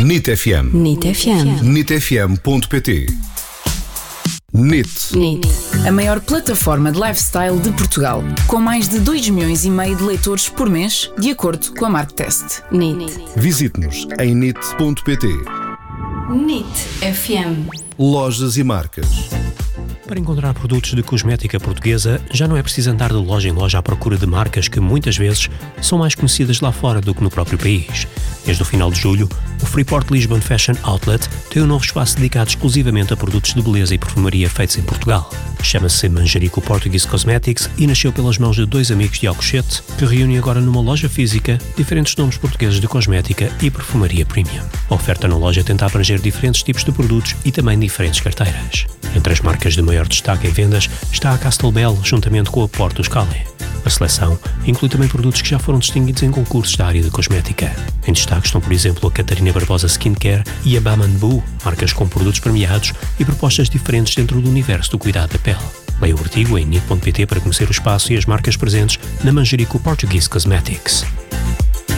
NIT FM. NIT FM. NITfm.pt. NIT. A maior plataforma de lifestyle de Portugal, com mais de 2,5 milhões de leitores por mês, de acordo com a Marktest. NIT. Visite-nos em NIT.pt. NIT FM. Lojas e marcas. Para encontrar produtos de cosmética portuguesa, já não é preciso andar de loja em loja à procura de marcas que, muitas vezes, são mais conhecidas lá fora do que no próprio país. Desde o final de julho, o Freeport Lisbon Fashion Outlet tem um novo espaço dedicado exclusivamente a produtos de beleza e perfumaria feitos em Portugal. Chama-se Manjerico Portuguese Cosmetics e nasceu pelas mãos de dois amigos de Alcochete, que reúnem agora numa loja física diferentes nomes portugueses de cosmética e perfumaria premium. A oferta na loja tenta abranger diferentes tipos de produtos e também diferentes carteiras. Entre as marcas de maior destaque em vendas está a Castelbel, juntamente com a Portos Cale. A seleção inclui também produtos que já foram distinguidos em concursos da área de cosmética. Em destaque estão, por exemplo, a Catarina Barbosa Skincare e a Bamambu, marcas com produtos premiados e propostas diferentes dentro do universo do cuidado da pele. Leia o artigo em NIT.pt para conhecer o espaço e as marcas presentes na Manjerico Portuguese Cosmetics.